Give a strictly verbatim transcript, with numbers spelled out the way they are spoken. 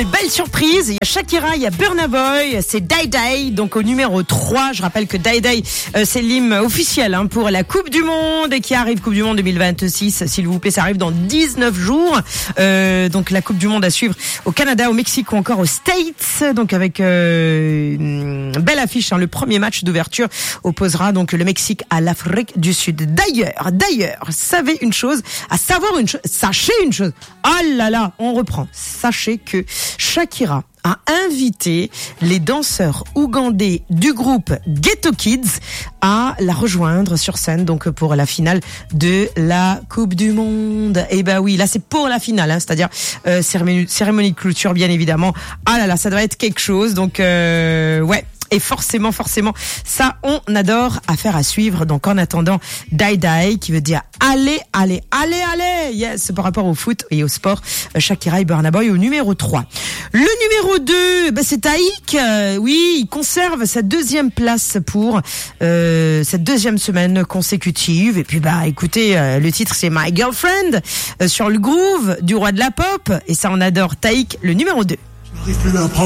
une belle surprise. Il y a Shakira, il y a Burna Boy, c'est Day Day. Donc au numéro trois, je rappelle que Day Day, euh, c'est l'hymne officiel hein, pour la Coupe du Monde et qui arrive Coupe du Monde deux mille vingt-six. S'il vous plaît, ça arrive dans dix-neuf jours. Euh, donc la Coupe du Monde à suivre au Canada, au Mexique ou encore aux States. Donc avec euh, une belle affiche. Hein. Le premier match d'ouverture opposera donc le Mexique à l'Afrique du Sud. D'ailleurs, d'ailleurs, savez une chose, à savoir une chose, sachez une chose. Oh là là, on reprend. Sachez que Shakira a invité les danseurs ougandais du groupe Ghetto Kids à la rejoindre sur scène donc pour la finale de la Coupe du Monde. Et ben oui, là c'est pour la finale, hein, c'est-à-dire euh, cérémonie, cérémonie de clôture bien évidemment. Ah là là, ça doit être quelque chose. Donc euh, ouais. Et forcément, forcément, ça, on adore, affaire à suivre. Donc, en attendant, Die Die, qui veut dire allez, allez, allez, allez. Yes, par rapport au foot et au sport, Shakira et Burna Boy au numéro trois. Le numéro deux, bah, c'est Taïk. Euh, oui, il conserve sa deuxième place pour euh, cette deuxième semaine consécutive. Et puis, bah, écoutez, euh, le titre, c'est My Girlfriend, euh, sur le groove du roi de la pop. Et ça, on adore Taïk, le numéro deux.